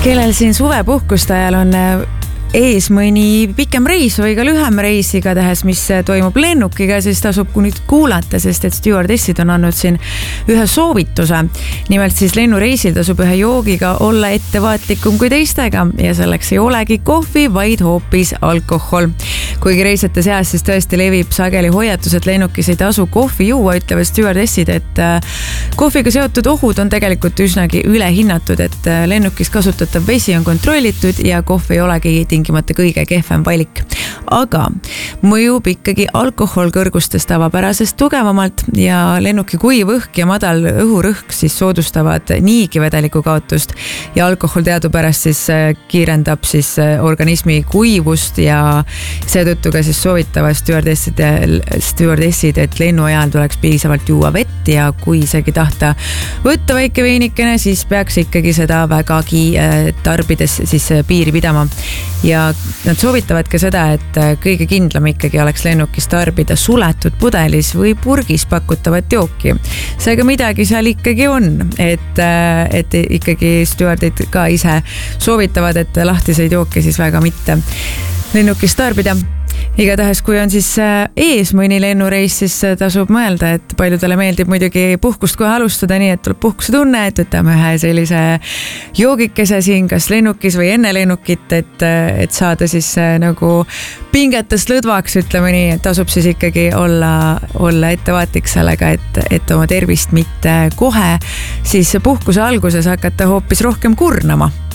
kellel siin suvepuhkuste ajal on ees mõni pikem reis või ka lühem reis, igatahes mis toimub lennukiga, siis tasub nüüd kuulata, sest et stjuardessid on andnud siin ühe soovituse. Nimelt siis lennureisil tasub ühe joogiga olla ettevaatlikum kui teistega ja selleks ei olegi kohvi, vaid hoopis alkohol. Kuigi reisijate seas siis tõesti levib sageli hoiatus, et lennukis ei tasu kohvi juua, ütlevad stjuardessid, et kohviga seotud ohud on tegelikult üsnagi ülehinnatud, et lennukis kasutatav vesi on kontrollitud ja kohv ei olegi tingimata kõige kehvem valik. Aga mõjub ikkagi alkohol kõrgustes tavapärasest tugevamalt ja lennuki kuiv õhk ja madal õhurõhk siis soodustavad niigi vedeliku kaotust ja alkohol teadupärast siis kiirendab siis organismi kuivust ja seetõttu ka siis soovitavad stjuardessid, et lennu ajal tuleks piisavalt juua vett ja kui isegi tahta võtta väike veinikene, siis peaks ikkagi seda vägagi tarbides siis piiri pidama. Ja nad soovitavad ka seda, et kõige kindlam ikkagi oleks lennukis tarbida suletud pudelis või purgis pakutavat jooki. Seega midagi seal ikkagi on, et ikkagi stjuardid ka ise soovitavad, et lahtiseid jooke siis väga mitte lennukis tarbida. Igatahes, kui on siis ees mõni lennureis, siis tasub mõelda, et paljudele meeldib muidugi puhkust kohe alustada nii, et tuleb puhkuse tunne, et võtame ühe sellise joogikese siin kas lennukis või enne lennukit, et saada siis nagu pingetest lõdvaks, ütleme nii, et tasub siis ikkagi olla ettevaatlik sellega, et oma tervist mitte kohe siis puhkuse alguses hakata hoopis rohkem kurnama.